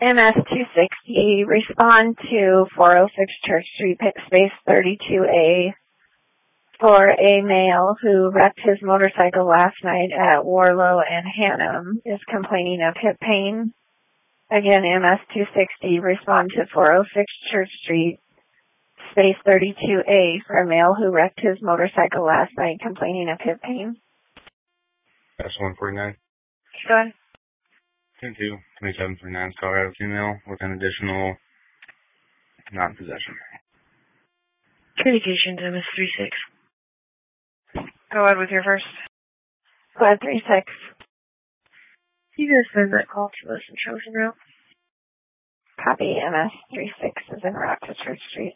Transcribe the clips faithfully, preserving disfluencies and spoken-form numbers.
M S two sixty, respond to four oh six Church Street, space thirty-two A, for a male who wrecked his motorcycle last night at Warlow and Hannum, is complaining of hip pain. Again, M S two sixty, respond to four oh six Church Street, space thirty-two A, for a male who wrecked his motorcycle last night, complaining of hip pain. S one forty-nine. Go ahead. ten two, twenty-seven forty-nine, Colorado female with an additional non-possession. Communications, M S three six. Go ahead with your first. Go ahead, three six. You guys send that call to us in Chosen Route. Copy. M S three six is en route to Church Street.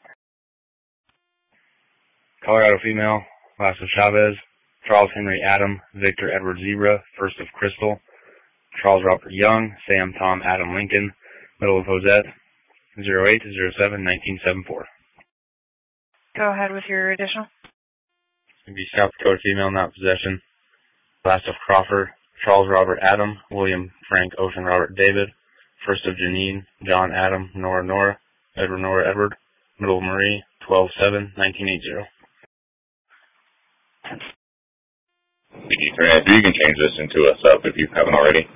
Colorado female, last of Chavez, Charles Henry Adam, Victor Edward Zebra, first of Crystal, Charles Robert Young, Sam Tom Adam Lincoln, middle of Josette, zero eight zero seven nineteen seventy-four. Go ahead with your additional. It'd be South Dakota female, not possession. Last of Crawford, Charles Robert Adam, William Frank Ocean Robert David, first of Janine, John Adam, Nora Nora, Edward Nora Edward, middle of Marie, twelve seven nineteen eighty. P G three nine three, you can change this into a sub if you haven't already.